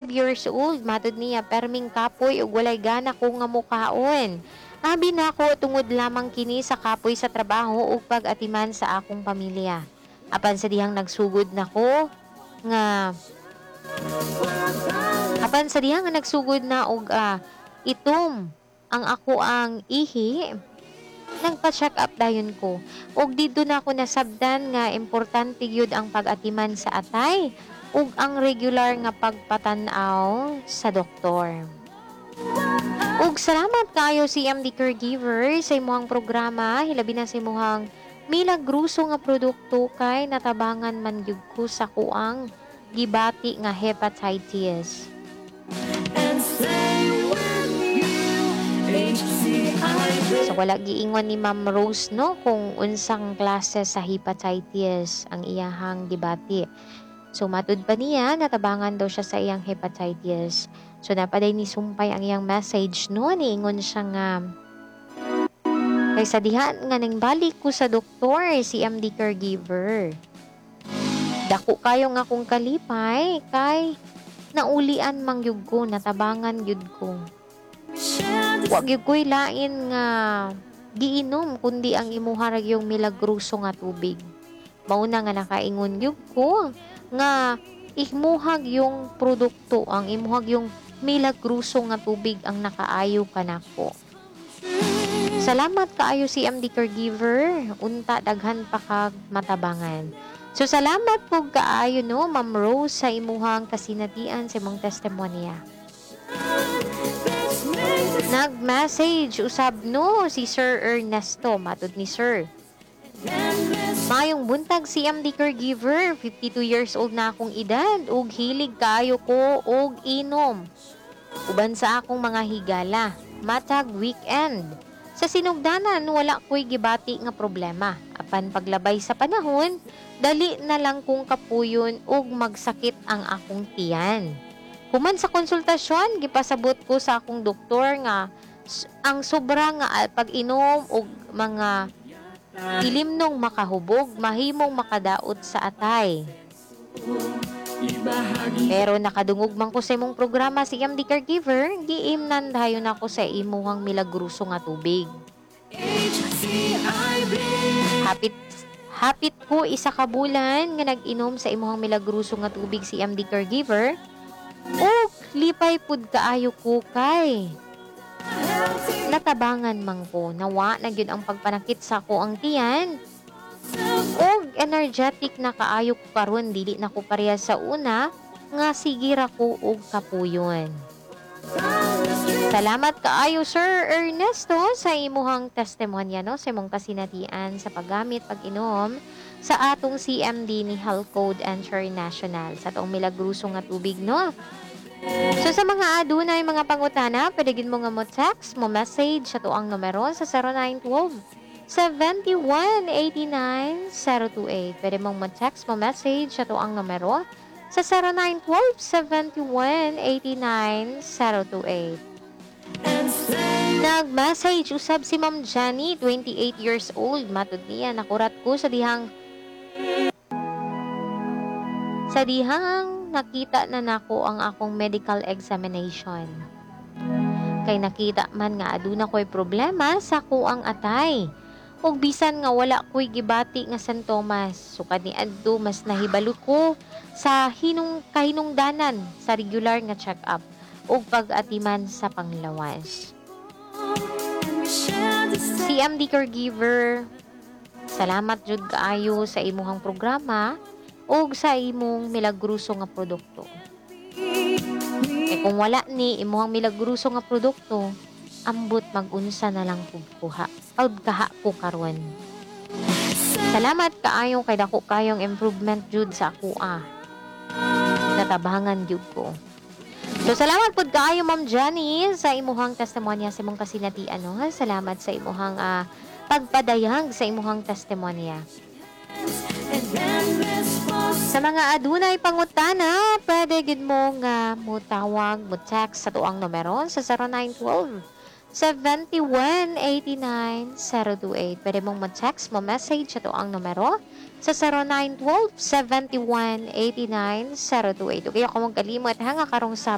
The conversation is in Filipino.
years old, matud niya, perming kapoy ug walay gana ko nga mukaon. Abi nako tungod lamang kini sa kapoy sa trabaho ug pag-atiman sa akong pamilya. Apan sa dihang nagsugod nako nga nagsugod na og itom ang ako ang ihi, nagpa-check up dayon ko. Og dito na ako nasabdan nga importante gyud ang pag-atiman sa atay ug ang regular nga pagpatan-aw sa doktor. Ug salamat kayo CMD Caregiver sa imong programa, hilabi na sa imong milagruso nga produkto kay natabangan man gyud ko sa kuang gibati nga hepatitis. So wala giingon ni Ma'am Rose no kung unsang klase sa hepatitis ang iyahang gibati. So matud pa niya natabangan daw siya sa iyang hepatitis. So napaday ni sumpay ang iyang message no, niingon siya nga kaysa diha nga nang balik ko sa doktor si MD Caregiver. Dako kayo nga kung kalipay kay naulian mang gyud ko, natabangan gyud ko. Wa gyud ko'y lain nga giinom kundi ang imuharag yung milagruso nga tubig. Mauna nga nakaingon gyud ko nga imuhag yung produkto, ang imuhag yung milagruso nga tubig ang nakaayo kanako. Salamat kaayo si MD Caregiver, unta daghan pa kag matabangan. So salamat po kaayo no Ma'am Rose sa imuhang kasinatian sa imong testimonya. Nag-message usab no si Sir Ernesto, matud ni Sir. Mayong buntag si MD Caregiver, 52 years old na akong edad ug hilig kaayo ko og inom. Uban sa akong mga higala, matag weekend. Sa sinugdanan wala ko'y gibati nga problema. Apan paglabay sa panahon, dali na lang kong kapuyon ug magsakit ang akong tiyan. Human sa konsultasyon, gipasabot ko sa akong doktor nga ang sobra nga pag-inom og mga ilimnong makahubog, mahimong makadaot sa atay. Pero nakadungog man ko sa imong programa si MD Caregiver, giimnan dayon ako sa imuhang milagruso nga tubig. Hapit ko isa ka bulan nga nag-inom sa imuhang milagruso nga tubig si MD Caregiver. O lipay pud kaayo ko kay natabangan man ko, nawa na gyud ang pagpanakit sa ko ang tiyan. Og energetic na kaayo ko karon, dili na ko pareha sa una nga sige ra ko og kapuyon. Salamat kaayo Sir Ernesto sa imuhang testimonya no, sa imong kasinatian sa paggamit pag-inom sa atong CMD ni Health Code International sa atong milagruso nga tubig no. So sa mga adunay mga pangutana, pwede gid mo nga mo text, mo message sa tuang numero sa 0912 7189-028. Pwede mong mag-text mo message sa tuang numero sa 0912-7189-028. Nag-message usab si Ma'am Jenny, 28 years old. Matud niya, nakurat ko sa dihang nakita na nako ang akong medical examination. Kay nakita man nga aduna ko'y problema sa kuang atay. Ug bisan nga wala ko'y gibati nga sintomas. So kaniadto mas nahibalo ko sa kahinungdanan sa regular nga check-up ug pag-atiman sa panglawas. CMD Caregiver, salamat jud kaayo sa imuhang programa ug sa imong milagruso nga produkto. Kung wala ni imuhang milagruso nga produkto, ambot mag-unsa na lang pugkuha. Pagkaha ko karon. Salamat kaayo kay dako kayong improvement jud sa kuha. Natabangan jud ko. So salamat pud kaayo Ma'am Jenny sa imuhang testimonya sa imong kasinatian no. Salamat sa imuhang pagpadayag sa imuhang testimonya. Sa mga adunay pangutana, pwede gid mo nga mo tawag, mo text sa tuang numero sa 0912-7189-028. Pwede mong mag-text, mo message sa tuang numero sa 0912-7189-028. Okay, ako mong kalimot hanga karong sa